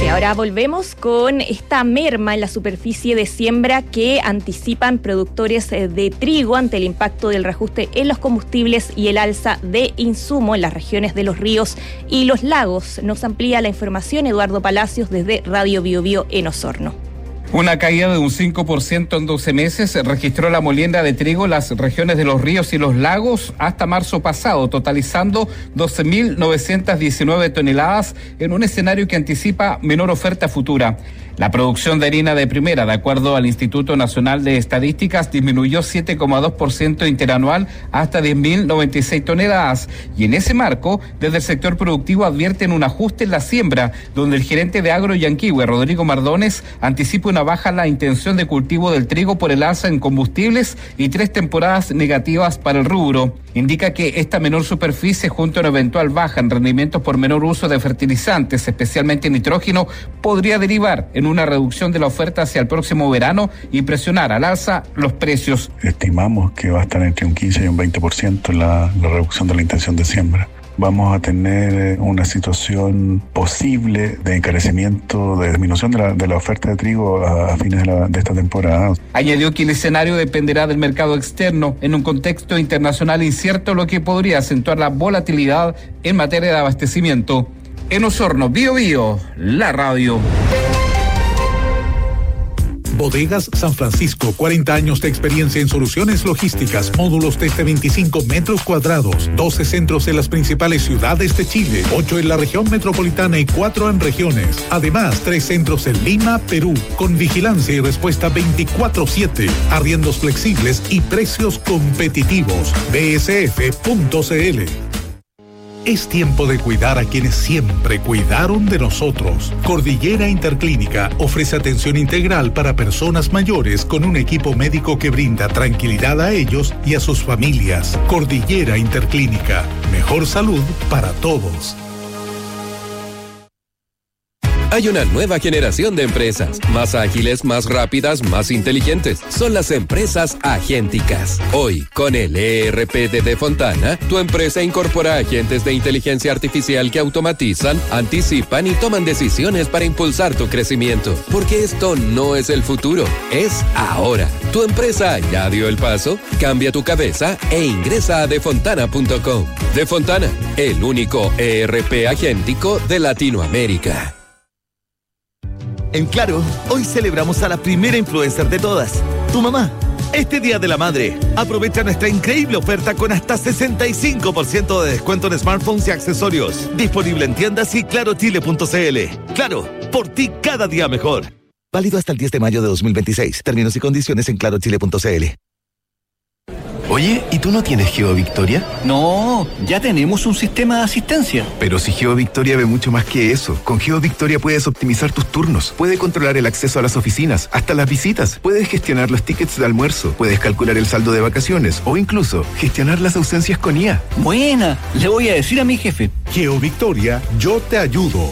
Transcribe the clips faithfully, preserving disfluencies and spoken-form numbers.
Y ahora volvemos con esta merma en la superficie de siembra que anticipan productores de trigo ante el impacto del reajuste en los combustibles y el alza de insumo en las regiones de los ríos y los lagos. Nos amplía la información Eduardo Palacios desde Radio Biobío en Osorno. Una caída de un cinco por ciento en doce meses registró la molienda de trigo en las regiones de los ríos y los lagos hasta marzo pasado, totalizando doce mil novecientas diecinueve toneladas en un escenario que anticipa menor oferta futura. La producción de harina de primera, de acuerdo al Instituto Nacional de Estadísticas, disminuyó siete coma dos por ciento interanual hasta diez mil noventa y seis toneladas. Y en ese marco, desde el sector productivo advierten un ajuste en la siembra, donde el gerente de Agro Yanquihue, Rodrigo Mardones, anticipa una baja en la intención de cultivo del trigo por el alza en combustibles y tres temporadas negativas para el rubro. Indica que esta menor superficie, junto a una eventual baja en rendimientos por menor uso de fertilizantes, especialmente nitrógeno, podría derivar en una reducción de la oferta hacia el próximo verano y presionar al alza los precios. Estimamos que va a estar entre un quince y un veinte por ciento la, la reducción de la intención de siembra. Vamos a tener una situación posible de encarecimiento, de disminución de la, de la oferta de trigo a, a fines de, la, de esta temporada. Añadió que el escenario dependerá del mercado externo en un contexto internacional incierto, lo que podría acentuar la volatilidad en materia de abastecimiento. En Osorno, Bio Bio, la radio. Bodegas San Francisco, cuarenta años de experiencia en soluciones logísticas, módulos desde veinticinco metros cuadrados, doce centros en las principales ciudades de Chile, ocho en la región metropolitana y cuatro en regiones. Además, tres centros en Lima, Perú, con vigilancia y respuesta veinticuatro siete, arriendos flexibles y precios competitivos. B S F punto C L. Es tiempo de cuidar a quienes siempre cuidaron de nosotros. Cordillera Interclínica ofrece atención integral para personas mayores con un equipo médico que brinda tranquilidad a ellos y a sus familias. Cordillera Interclínica, mejor salud para todos. Hay una nueva generación de empresas, más ágiles, más rápidas, más inteligentes. Son las empresas agénticas. Hoy, con el E R P de Defontana, tu empresa incorpora agentes de inteligencia artificial que automatizan, anticipan y toman decisiones para impulsar tu crecimiento. Porque esto no es el futuro, es ahora. ¿Tu empresa ya dio el paso? Cambia tu cabeza e ingresa a defontana punto com. Defontana, el único E R P agéntico de Latinoamérica. En Claro, hoy celebramos a la primera influencer de todas, tu mamá. Este Día de la Madre, aprovecha nuestra increíble oferta con hasta sesenta y cinco por ciento de descuento en smartphones y accesorios. Disponible en tiendas y claro chile punto c l. Claro, por ti cada día mejor. Válido hasta el diez de mayo de dos mil veintiséis. Términos y condiciones en claro chile punto c l. Oye, ¿y tú no tienes GeoVictoria? No, ya tenemos un sistema de asistencia. Pero si GeoVictoria ve mucho más que eso. Con GeoVictoria puedes optimizar tus turnos, puedes controlar el acceso a las oficinas, hasta las visitas, puedes gestionar los tickets de almuerzo, puedes calcular el saldo de vacaciones o incluso gestionar las ausencias con I A. Buena, le voy a decir a mi jefe. GeoVictoria, yo te ayudo.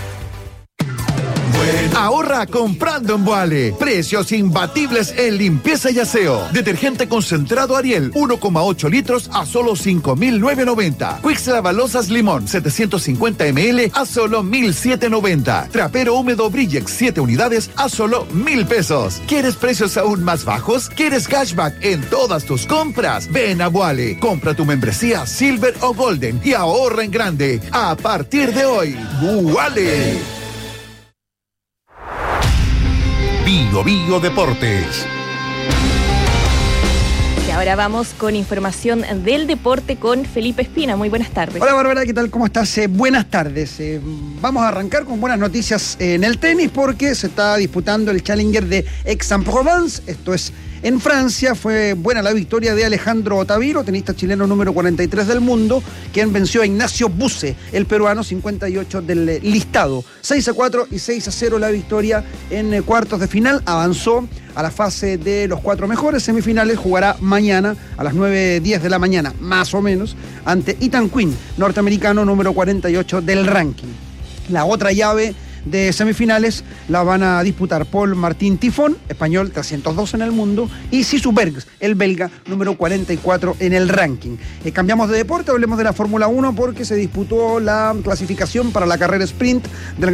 Ahorra comprando en Boale. Precios imbatibles en limpieza y aseo. Detergente concentrado Ariel, uno coma ocho litros a solo cinco mil novecientos noventa. Quicks Lavalosas Limón, setecientos cincuenta mililitros a solo mil setecientos noventa. Trapero húmedo Brillex, siete unidades a solo mil pesos. ¿Quieres precios aún más bajos? ¿Quieres cashback en todas tus compras? Ven a Boale. Compra tu membresía Silver o Golden y ahorra en grande. A partir de hoy, Boale. Bio Bio Deportes. Y ahora vamos con información del deporte con Felipe Espina. Muy buenas tardes. Hola Bárbara, ¿qué tal? ¿Cómo estás? Eh, buenas tardes. Eh, vamos a arrancar con buenas noticias en el tenis porque se está disputando el Challenger de Aix-en-Provence. Esto es en Francia. Fue buena la victoria de Alejandro Otaviro, tenista chileno número cuarenta y tres del mundo, quien venció a Ignacio Buse, el peruano cincuenta y ocho del listado. seis a cuatro y seis a cero la victoria en cuartos de final. Avanzó a la fase de los cuatro mejores semifinales. Jugará mañana a las nueve diez de la mañana, más o menos, ante Ethan Quinn, norteamericano número cuarenta y ocho del ranking. La otra llave de semifinales la van a disputar Paul Martín Tifón, español trescientos dos en el mundo, y Sisu Bergs, el belga, número cuarenta y cuatro en el ranking. Eh, cambiamos de deporte, hablemos de la Fórmula uno porque se disputó la clasificación para la carrera sprint del